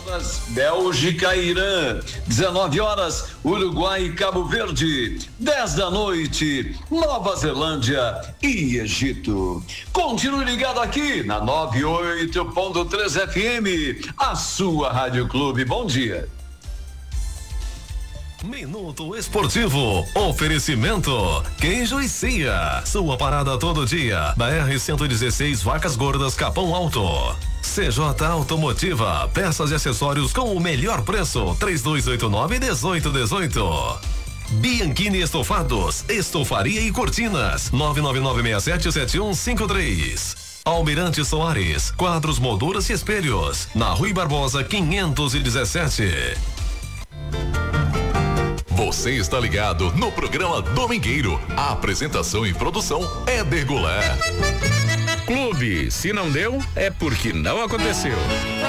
Bélgica e Irã, 19 horas, Uruguai e Cabo Verde, 10 da noite, Nova Zelândia e Egito. Continue ligado aqui na 98.3 FM, a sua Rádio Clube. Bom dia. Minuto Esportivo, oferecimento Queijo e Cia, sua parada todo dia, da R-116 Vacas Gordas Capão Alto. CJ Automotiva, peças e acessórios com o melhor preço, 3289-1818. Bianchini Estofados, estofaria e cortinas, 999677153. Almirante Soares, quadros, molduras e espelhos, na Rui Barbosa 517. Você está ligado no programa Domingueiro. A apresentação e produção é Éder Goulart. Clube, se não deu, é porque não aconteceu.